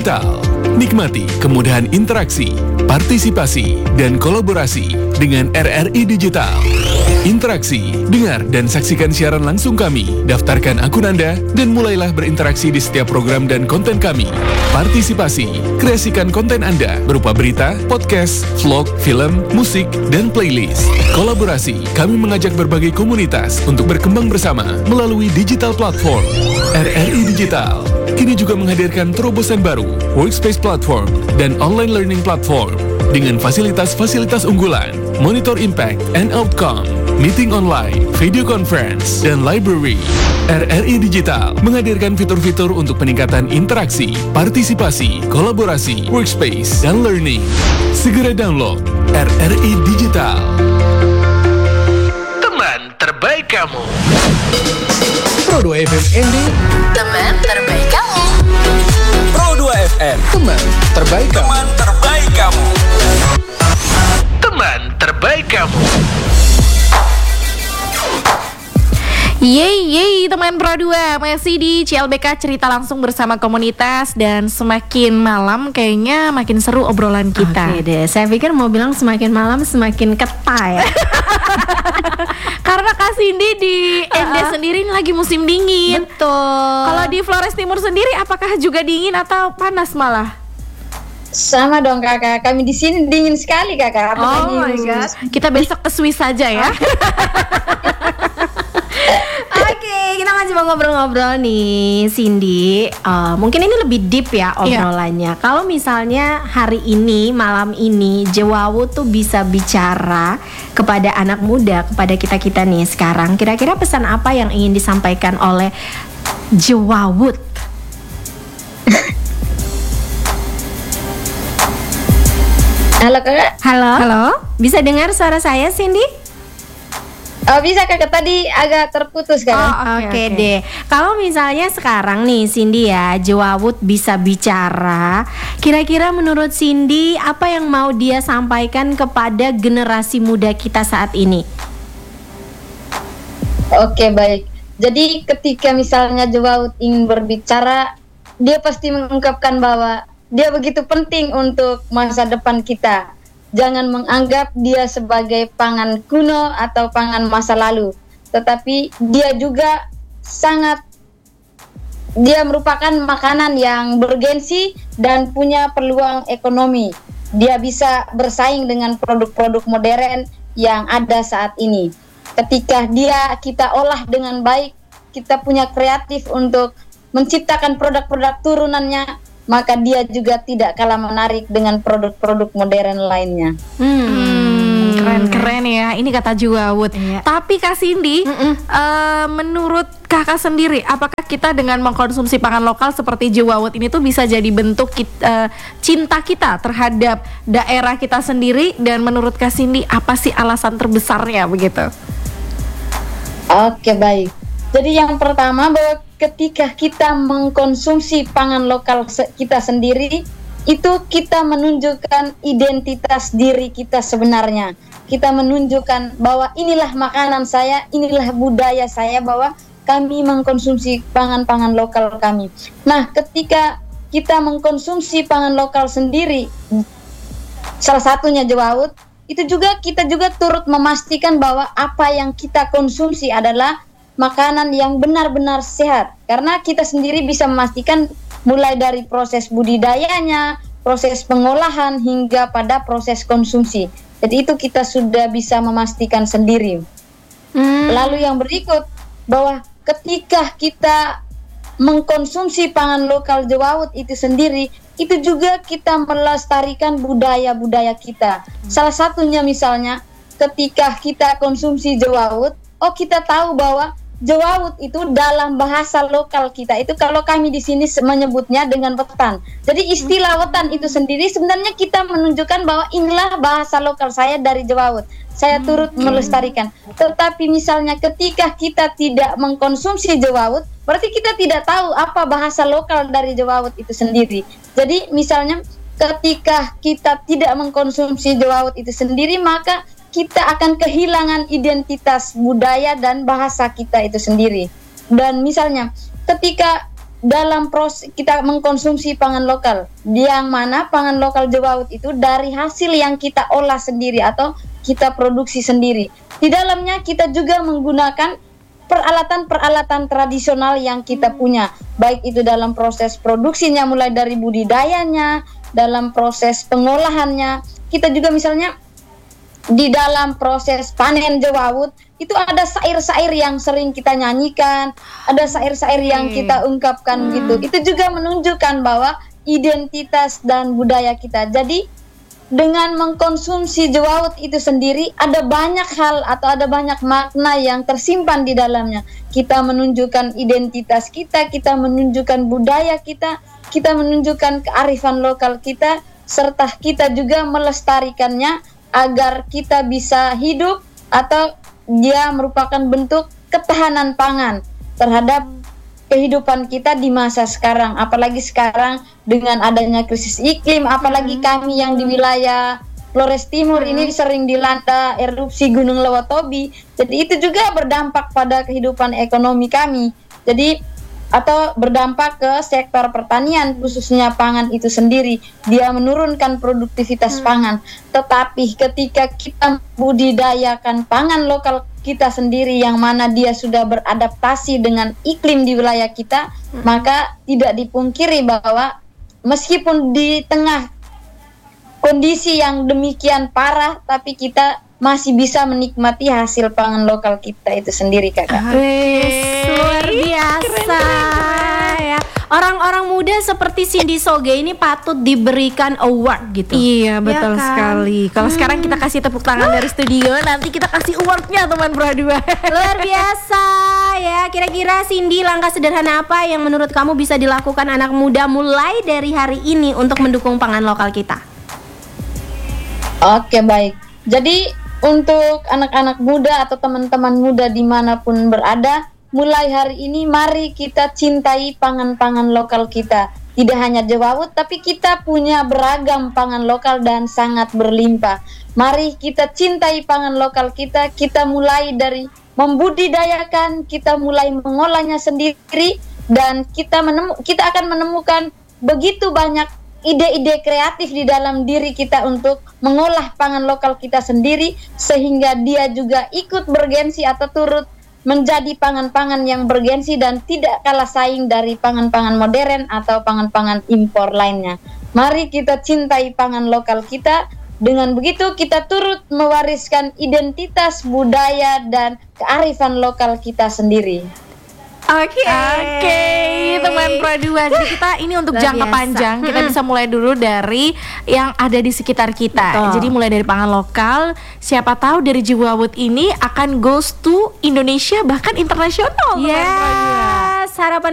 Digital. Nikmati kemudahan interaksi, partisipasi, dan kolaborasi dengan RRI Digital. Interaksi, dengar dan saksikan siaran langsung kami, daftarkan akun Anda, dan mulailah berinteraksi di setiap program dan konten kami. Partisipasi, kreasikan konten Anda berupa berita, podcast, vlog, film, musik, dan playlist. Kolaborasi, kami mengajak berbagai komunitas untuk berkembang bersama melalui digital platform. RRI Digital kini juga menghadirkan terobosan baru, workspace platform, dan online learning platform dengan fasilitas-fasilitas unggulan, monitor impact and outcome, meeting online, video conference, dan library. RRI Digital menghadirkan fitur-fitur untuk peningkatan interaksi, partisipasi, kolaborasi, workspace, dan learning. Segera download RRI Digital. Teman terbaik kamu. Pro 2 FM Ending. Teman terbaik kamu. Pro 2 FM. Teman terbaik kamu. Teman terbaik kamu. Teman terbaik kamu. Yeay, teman Pro 2, masih di CLBK Cerita Langsung bersama komunitas. Dan semakin malam kayaknya makin seru obrolan kita. Oke deh, saya pikir mau bilang semakin malam semakin ketah ya. Karena Kak Cindy di ND sendiri ini lagi musim dingin. Betul. Kalau di Flores Timur sendiri apakah juga dingin atau panas malah? Sama dong kakak, kami di sini dingin sekali kakak. Oh my god, kita besok ke Swiss saja ya. Oke, kita masih mau ngobrol-ngobrol nih, Cindy. Mungkin ini lebih deep ya obrolannya. Kalau misalnya hari ini, malam ini, Jewawu tuh bisa bicara kepada anak muda, kepada kita-kita nih sekarang. Kira-kira pesan apa yang ingin disampaikan oleh Jewawu? Halo kakak. Halo. Bisa dengar suara saya, Cindy? Oh bisa kakak, tadi agak terputus kakak. Oke deh. Kalau misalnya sekarang nih Cindy ya, Jewawu bisa bicara. Kira-kira menurut Cindy apa yang mau dia sampaikan kepada generasi muda kita saat ini? Oke baik. Jadi ketika misalnya Jewawu ingin berbicara, dia pasti mengungkapkan bahwa dia begitu penting untuk masa depan kita. Jangan menganggap dia sebagai pangan kuno atau pangan masa lalu, tetapi dia juga dia merupakan makanan yang bergensi dan punya peluang ekonomi. Dia bisa bersaing dengan produk-produk modern yang ada saat ini. Ketika kita olah dengan baik, kita punya kreatif untuk menciptakan produk-produk turunannya, maka dia juga tidak kalah menarik dengan produk-produk modern lainnya. Keren ya, ini kata Jewawu. Tapi Kak Cindy, menurut kakak sendiri, apakah kita dengan mengkonsumsi pangan lokal seperti Jewawu ini tuh bisa jadi bentuk cinta kita terhadap daerah kita sendiri? Dan menurut Kak Cindy, apa sih alasan terbesarnya begitu? Oke baik. Jadi yang pertama, bahwa ketika kita mengkonsumsi pangan lokal kita sendiri, itu kita menunjukkan identitas diri kita sebenarnya. Kita menunjukkan bahwa inilah makanan saya, inilah budaya saya, bahwa kami mengkonsumsi pangan-pangan lokal kami. Nah, ketika kita mengkonsumsi pangan lokal sendiri, salah satunya Jewawu, itu juga kita juga turut memastikan bahwa apa yang kita konsumsi adalah makanan yang benar-benar sehat, karena kita sendiri bisa memastikan mulai dari proses budidayanya, proses pengolahan hingga pada proses konsumsi. Jadi itu kita sudah bisa memastikan sendiri. Lalu yang berikut, bahwa ketika kita mengkonsumsi pangan lokal Jewawu itu sendiri, itu juga kita melestarikan budaya-budaya kita. Salah satunya misalnya ketika kita konsumsi Jewawu, kita tahu bahwa Jewawu itu dalam bahasa lokal kita itu, kalau kami di sini menyebutnya dengan wetan. Jadi istilah wetan itu sendiri sebenarnya kita menunjukkan bahwa inilah bahasa lokal saya dari Jewawu. Saya turut melestarikan. Tetapi misalnya ketika kita tidak mengkonsumsi Jewawu, berarti kita tidak tahu apa bahasa lokal dari Jewawu itu sendiri. Jadi misalnya ketika kita tidak mengkonsumsi Jewawu itu sendiri, maka kita akan kehilangan identitas budaya dan bahasa kita itu sendiri. Dan misalnya ketika dalam proses kita mengkonsumsi pangan lokal, yang mana pangan lokal Jewawut itu dari hasil yang kita olah sendiri atau kita produksi sendiri. Di dalamnya kita juga menggunakan peralatan-peralatan tradisional yang kita punya, baik itu dalam proses produksinya, mulai dari budidayanya, dalam proses pengolahannya. Kita juga misalnya di dalam proses panen Jewawut itu ada syair-syair yang sering kita nyanyikan, ada syair-syair yang kita ungkapkan gitu. Itu juga menunjukkan bahwa identitas dan budaya kita. Jadi dengan mengkonsumsi Jewawut itu sendiri ada banyak hal atau ada banyak makna yang tersimpan di dalamnya. Kita menunjukkan identitas kita, kita menunjukkan budaya kita, kita menunjukkan kearifan lokal kita, serta kita juga melestarikannya agar kita bisa hidup, atau dia merupakan bentuk ketahanan pangan terhadap kehidupan kita di masa sekarang. Apalagi sekarang dengan adanya krisis iklim, apalagi kami yang di wilayah Flores Timur ini sering dilanda erupsi Gunung Lewatobi. Jadi itu juga berdampak pada kehidupan ekonomi kami. Jadi atau berdampak ke sektor pertanian, khususnya pangan itu sendiri. Dia menurunkan produktivitas pangan. Tetapi ketika kita budidayakan pangan lokal kita sendiri, yang mana dia sudah beradaptasi dengan iklim di wilayah kita, maka tidak dipungkiri bahwa meskipun di tengah kondisi yang demikian parah, tapi kita masih bisa menikmati hasil pangan lokal kita itu sendiri, Kakak. Luar biasa ya. Orang-orang muda seperti Cindy Soge ini patut diberikan award gitu. Iya, betul Ya kan? sekali. Kalau sekarang kita kasih tepuk tangan dari studio, nanti kita kasih awardnya teman Pro 2. Luar biasa ya. Kira-kira Cindy, langkah sederhana apa yang menurut kamu bisa dilakukan anak muda mulai dari hari ini untuk mendukung pangan lokal kita? Oke, baik. Jadi untuk anak-anak muda atau teman-teman muda dimanapun berada, mulai hari ini mari kita cintai pangan-pangan lokal kita. Tidak hanya Jewawut, tapi kita punya beragam pangan lokal dan sangat berlimpah. Mari kita cintai pangan lokal kita. Kita mulai dari membudidayakan, kita mulai mengolahnya sendiri, dan kita akan menemukan begitu banyak ide-ide kreatif di dalam diri kita untuk mengolah pangan lokal kita sendiri, sehingga dia juga ikut bergensi atau turut menjadi pangan-pangan yang bergensi dan tidak kalah saing dari pangan-pangan modern atau pangan-pangan impor lainnya. Mari kita cintai pangan lokal kita. Dengan begitu kita turut mewariskan identitas, budaya, dan kearifan lokal kita sendiri. Oke, teman Pro 2. Jadi kita ini untuk Luar jangka biasa. panjang, kita bisa mulai dulu dari yang ada di sekitar kita. Betul. Jadi mulai dari pangan lokal, siapa tahu dari Jewawut ini akan goes to Indonesia bahkan internasional. teman Pro 2. Yes, harapan